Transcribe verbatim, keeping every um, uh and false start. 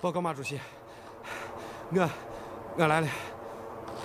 报告马主席，我我来了。